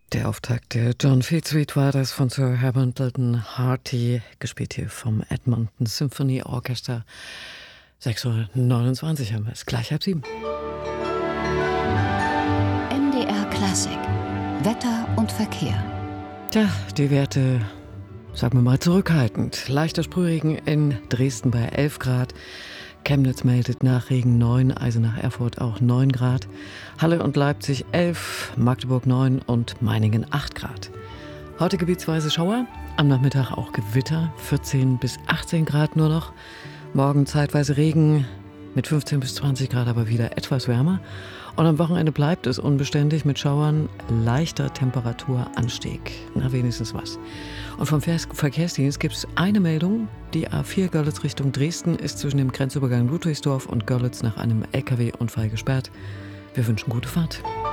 Der Auftakt der John Field Suite war das von Sir Hamilton Harty, gespielt hier vom Edmonton Symphony Orchestra. 6:29 Uhr haben wir es, gleich 6:30. MDR Klassik, Wetter und Verkehr. Tja, die Werte, sagen wir mal, zurückhaltend. Leichter Sprühregen in Dresden bei 11 Grad. Chemnitz meldet nach Regen 9, Eisenach-Erfurt auch 9 Grad. Halle und Leipzig 11, Magdeburg 9 und Meiningen 8 Grad. Heute gebietsweise Schauer, am Nachmittag auch Gewitter, 14 bis 18 Grad nur noch. Morgen zeitweise Regen mit 15 bis 20 Grad, aber wieder etwas wärmer. Und am Wochenende bleibt es unbeständig mit Schauern, leichter Temperaturanstieg. Na, wenigstens was. Und vom Verkehrsdienst gibt es eine Meldung. Die A4 Görlitz Richtung Dresden ist zwischen dem Grenzübergang Ludwigsdorf und Görlitz nach einem LKW-Unfall gesperrt. Wir wünschen gute Fahrt.